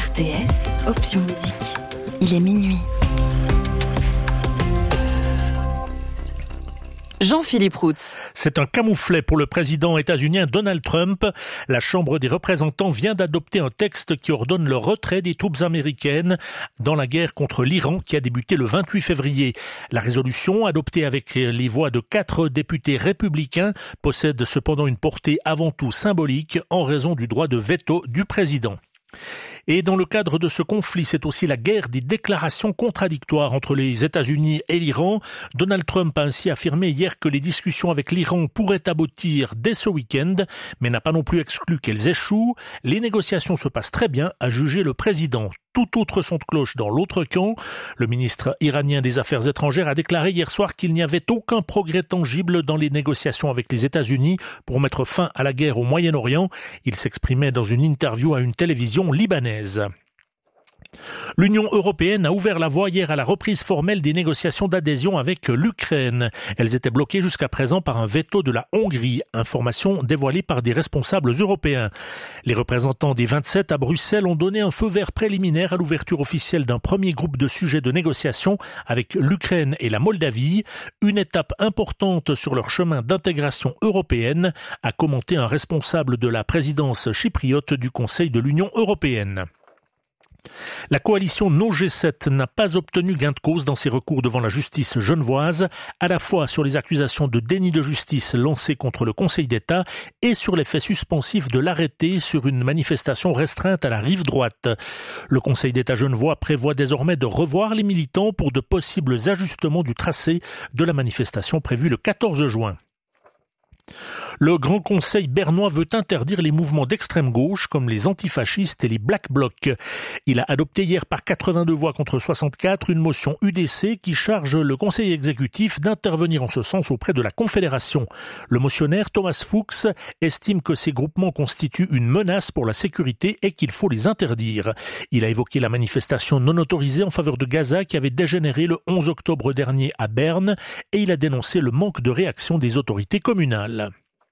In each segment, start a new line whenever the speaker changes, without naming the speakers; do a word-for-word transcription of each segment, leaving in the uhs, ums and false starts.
R T S, option musique. Il est minuit. Jean-Philippe Routz.
C'est un camouflet pour le président états-unien Donald Trump. La Chambre des représentants vient d'adopter un texte qui ordonne le retrait des troupes américaines dans la guerre contre l'Iran qui a débuté le vingt-huit février. La résolution, adoptée avec les voix de quatre députés républicains, possède cependant une portée avant tout symbolique en raison du droit de veto du président. Et dans le cadre de ce conflit, c'est aussi la guerre des déclarations contradictoires entre les États-Unis et l'Iran. Donald Trump a ainsi affirmé hier que les discussions avec l'Iran pourraient aboutir dès ce week-end, mais n'a pas non plus exclu qu'elles échouent. Les négociations se passent très bien, a jugé le président. Tout autre son de cloche dans l'autre camp. Le ministre iranien des Affaires étrangères a déclaré hier soir qu'il n'y avait aucun progrès tangible dans les négociations avec les États-Unis pour mettre fin à la guerre au Moyen-Orient. Il s'exprimait dans une interview à une télévision libanaise. L'Union européenne a ouvert la voie hier à la reprise formelle des négociations d'adhésion avec l'Ukraine. Elles étaient bloquées jusqu'à présent par un veto de la Hongrie, information dévoilée par des responsables européens. Les représentants des vingt-sept à Bruxelles ont donné un feu vert préliminaire à l'ouverture officielle d'un premier groupe de sujets de négociation avec l'Ukraine et la Moldavie, une étape importante sur leur chemin d'intégration européenne, a commenté un responsable de la présidence chypriote du Conseil de l'Union européenne. La coalition No G sept n'a pas obtenu gain de cause dans ses recours devant la justice genevoise, à la fois sur les accusations de déni de justice lancées contre le Conseil d'État et sur l'effet suspensif de l'arrêté sur une manifestation restreinte à la rive droite. Le Conseil d'État genevois prévoit désormais de revoir les militants pour de possibles ajustements du tracé de la manifestation prévue le quatorze juin. Le Grand Conseil bernois veut interdire les mouvements d'extrême gauche comme les antifascistes et les Black Blocs. Il a adopté hier par quatre-vingt-deux voix contre soixante-quatre une motion U D C qui charge le Conseil exécutif d'intervenir en ce sens auprès de la Confédération. Le motionnaire Thomas Fuchs estime que ces groupements constituent une menace pour la sécurité et qu'il faut les interdire. Il a évoqué la manifestation non autorisée en faveur de Gaza qui avait dégénéré le onze octobre dernier à Berne et il a dénoncé le manque de réaction des autorités communales.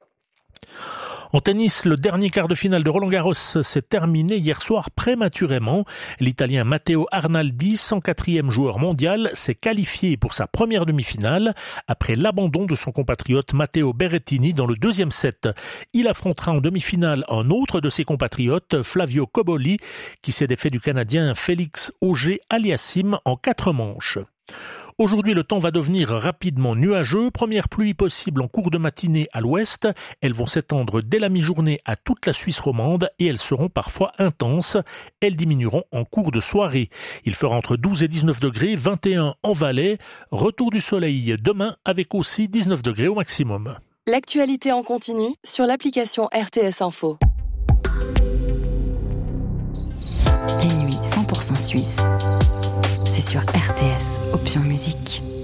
En tennis, le dernier quart de finale de Roland-Garros s'est terminé hier soir prématurément. L'Italien Matteo Arnaldi, cent quatrième joueur mondial, s'est qualifié pour sa première demi-finale après l'abandon de son compatriote Matteo Berrettini dans le deuxième set. Il affrontera en demi-finale un autre de ses compatriotes, Flavio Cobolli, qui s'est défait du Canadien Félix Auger-Aliassime en quatre manches. Aujourd'hui, le temps va devenir rapidement nuageux. Première pluie possible en cours de matinée à l'ouest. Elles vont s'étendre dès la mi-journée à toute la Suisse romande et elles seront parfois intenses. Elles diminueront en cours de soirée. Il fera entre douze et dix-neuf degrés, vingt et un en Valais. Retour du soleil demain avec aussi dix-neuf degrés au maximum.
L'actualité en continu sur l'application R T S Info. Les nuits cent pour cent suisse. C'est sur R T S, option musique.